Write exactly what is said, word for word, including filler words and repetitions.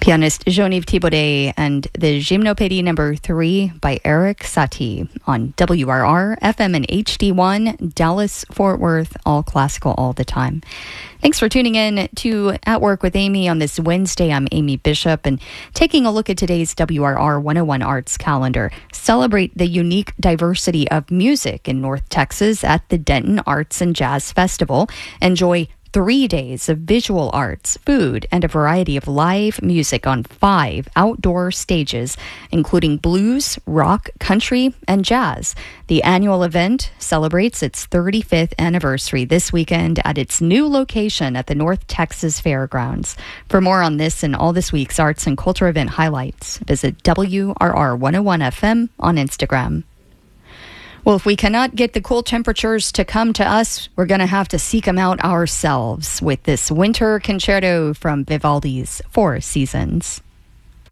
Pianist Jean-Yves Thibaudet and the Gymnopédie number three by Eric Satie on W R R, F M and H D one, Dallas, Fort Worth, all classical all the time. Thanks for tuning in to At Work with Amy on this Wednesday. I'm Amy Bishop, and taking a look at today's W R R one oh one Arts calendar. Celebrate the unique diversity of music in North Texas at the Denton Arts and Jazz Festival. Enjoy three days of visual arts, food, and a variety of live music on five outdoor stages, including blues, rock, country, and jazz. The annual event celebrates its thirty-fifth anniversary this weekend at its new location at the North Texas Fairgrounds. For more on this and all this week's arts and culture event highlights, visit W R R one oh one F M on Instagram. Well, if we cannot get the cool temperatures to come to us, we're going to have to seek them out ourselves with this winter concerto from Vivaldi's Four Seasons.